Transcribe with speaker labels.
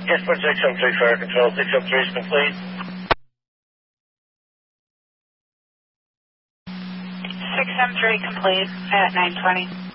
Speaker 1: Yes, 673 fire control. 673 is complete.
Speaker 2: 673 complete at 920.